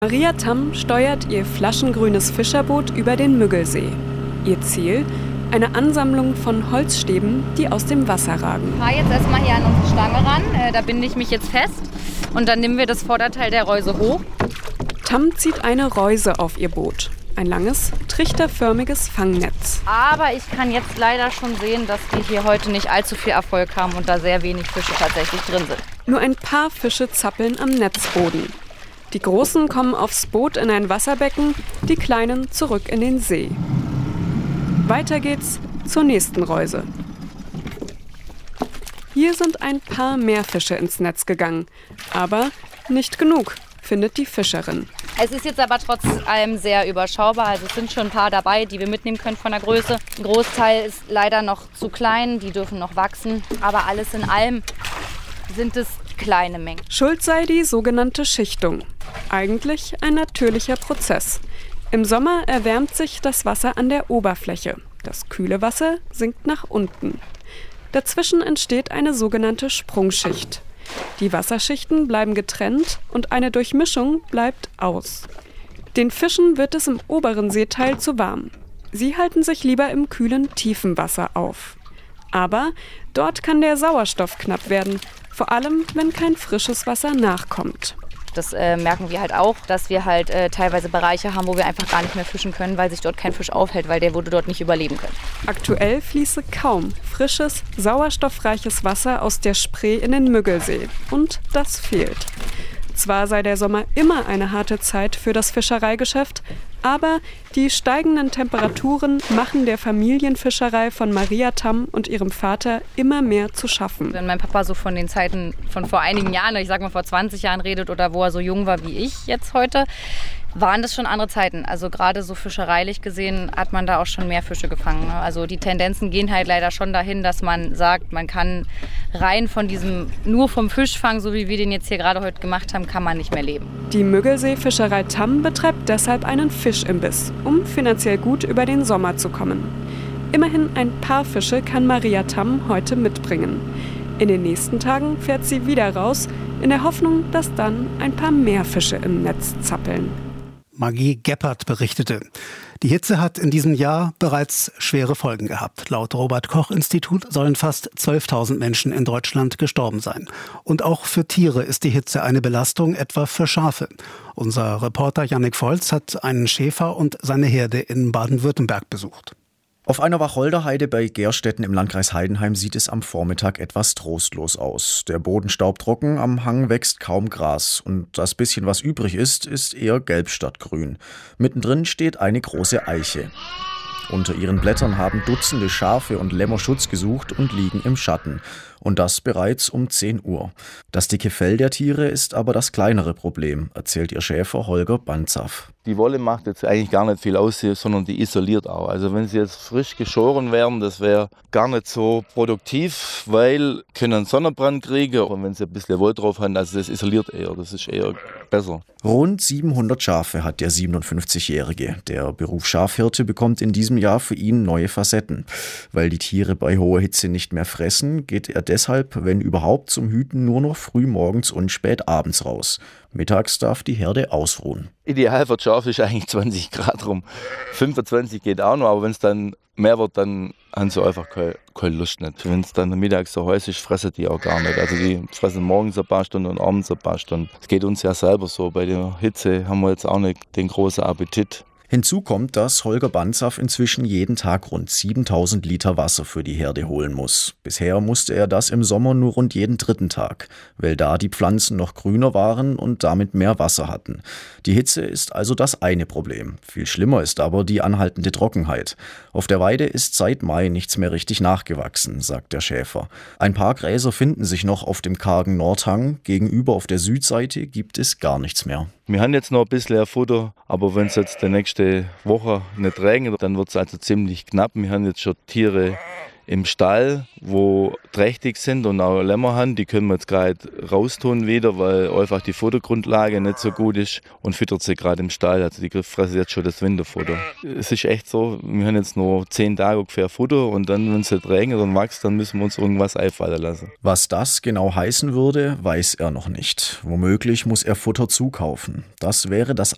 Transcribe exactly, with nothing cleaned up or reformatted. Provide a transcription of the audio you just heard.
Maria Tamm steuert ihr flaschengrünes Fischerboot über den Müggelsee. Ihr Ziel? Eine Ansammlung von Holzstäben, die aus dem Wasser ragen. Ich fahre jetzt erstmal hier an unsere Stange ran, äh, da binde ich mich jetzt fest und dann nehmen wir das Vorderteil der Reuse hoch. Tamm zieht eine Reuse auf ihr Boot. Ein langes, trichterförmiges Fangnetz. Aber ich kann jetzt leider schon sehen, dass die hier heute nicht allzu viel Erfolg haben und da sehr wenig Fische tatsächlich drin sind. Nur ein paar Fische zappeln am Netzboden. Die Großen kommen aufs Boot in ein Wasserbecken, die Kleinen zurück in den See. Weiter geht's zur nächsten Reuse. Hier sind ein paar mehr Fische ins Netz gegangen. Aber nicht genug, findet die Fischerin. Es ist jetzt aber trotz allem sehr überschaubar. Also es sind schon ein paar dabei, die wir mitnehmen können von der Größe. Ein Großteil ist leider noch zu klein, die dürfen noch wachsen. Aber alles in allem sind es kleine Mengen. Schuld sei die sogenannte Schichtung. Eigentlich ein natürlicher Prozess. Im Sommer erwärmt sich das Wasser an der Oberfläche. Das kühle Wasser sinkt nach unten. Dazwischen entsteht eine sogenannte Sprungschicht. Die Wasserschichten bleiben getrennt und eine Durchmischung bleibt aus. Den Fischen wird es im oberen Seeteil zu warm. Sie halten sich lieber im kühlen, tiefen Wasser auf. Aber dort kann der Sauerstoff knapp werden, vor allem wenn kein frisches Wasser nachkommt. Das äh, merken wir halt auch, dass wir halt äh, teilweise Bereiche haben, wo wir einfach gar nicht mehr fischen können, weil sich dort kein Fisch aufhält, weil der würde dort nicht überleben können. Aktuell fließe kaum frisches, sauerstoffreiches Wasser aus der Spree in den Müggelsee. Und das fehlt. Zwar sei der Sommer immer eine harte Zeit für das Fischereigeschäft, aber die steigenden Temperaturen machen der Familienfischerei von Maria Tamm und ihrem Vater immer mehr zu schaffen. Wenn mein Papa so von den Zeiten von vor einigen Jahren, ich sag mal vor zwanzig Jahren redet oder wo er so jung war wie ich jetzt heute, waren das schon andere Zeiten. Also gerade so fischereilich gesehen hat man da auch schon mehr Fische gefangen. Also die Tendenzen gehen halt leider schon dahin, dass man sagt, man kann rein von diesem, nur vom Fischfang, so wie wir den jetzt hier gerade heute gemacht haben, kann man nicht mehr leben. Die Müggelsee-Fischerei Tamm betreibt deshalb einen Fischimbiss, um finanziell gut über den Sommer zu kommen. Immerhin ein paar Fische kann Maria Tamm heute mitbringen. In den nächsten Tagen fährt sie wieder raus, in der Hoffnung, dass dann ein paar mehr Fische im Netz zappeln. Magie Geppert berichtete. Die Hitze hat in diesem Jahr bereits schwere Folgen gehabt. Laut Robert-Koch-Institut sollen fast zwölftausend Menschen in Deutschland gestorben sein. Und auch für Tiere ist die Hitze eine Belastung, etwa für Schafe. Unser Reporter Jannik Volz hat einen Schäfer und seine Herde in Baden-Württemberg besucht. Auf einer Wacholderheide bei Gerstetten im Landkreis Heidenheim sieht es am Vormittag etwas trostlos aus. Der Boden staubtrocken, am Hang wächst kaum Gras und das bisschen, was übrig ist, ist eher gelb statt grün. Mittendrin steht eine große Eiche. Unter ihren Blättern haben Dutzende Schafe und Lämmer Schutz gesucht und liegen im Schatten. Und das bereits um zehn Uhr. Das dicke Fell der Tiere ist aber das kleinere Problem, erzählt ihr Schäfer Holger Banzaff. Die Wolle macht jetzt eigentlich gar nicht viel aus, sondern die isoliert auch. Also wenn sie jetzt frisch geschoren wären, das wäre gar nicht so produktiv, weil können einen Sonnenbrand kriegen. Und wenn sie ein bisschen Wolle drauf haben, also das isoliert eher, das ist eher besser. Rund siebenhundert Schafe hat der siebenundfünfzigjährige. Der Beruf Schafhirte bekommt in diesem Jahr für ihn neue Facetten. Weil die Tiere bei hoher Hitze nicht mehr fressen, geht er deshalb, wenn überhaupt, zum Hüten nur noch früh morgens und spät abends raus. Mittags darf die Herde ausruhen. Ideal für die Schafe ist eigentlich zwanzig Grad rum. fünfundzwanzig geht auch noch, aber wenn es dann mehr wird, dann haben sie einfach keine, keine Lust nicht. Wenn es dann mittags so heiß ist, fressen die auch gar nicht. Also die fressen morgens ein paar Stunden und abends ein paar Stunden. Es geht uns ja selber so. Bei der Hitze haben wir jetzt auch nicht den großen Appetit. Hinzu kommt, dass Holger Banzaff inzwischen jeden Tag rund siebentausend Liter Wasser für die Herde holen muss. Bisher musste er das im Sommer nur rund jeden dritten Tag, weil da die Pflanzen noch grüner waren und damit mehr Wasser hatten. Die Hitze ist also das eine Problem. Viel schlimmer ist aber die anhaltende Trockenheit. Auf der Weide ist seit Mai nichts mehr richtig nachgewachsen, sagt der Schäfer. Ein paar Gräser finden sich noch auf dem kargen Nordhang. Gegenüber auf der Südseite gibt es gar nichts mehr. Wir haben jetzt noch ein bisschen Futter, aber wenn es jetzt die nächste Woche nicht regnet, dann wird es also ziemlich knapp. Wir haben jetzt schon Tiere im Stall, wo trächtig sind und auch Lämmer haben. Die können wir jetzt gerade raustun wieder, weil einfach die Futtergrundlage nicht so gut ist und füttert sie gerade im Stall. Also die fressen jetzt schon das Winterfutter. Es ist echt so, wir haben jetzt nur zehn Tage ungefähr Futter und dann, wenn es nicht regnet und wächst, dann müssen wir uns irgendwas einfallen lassen. Was das genau heißen würde, weiß er noch nicht. Womöglich muss er Futter zukaufen. Das wäre das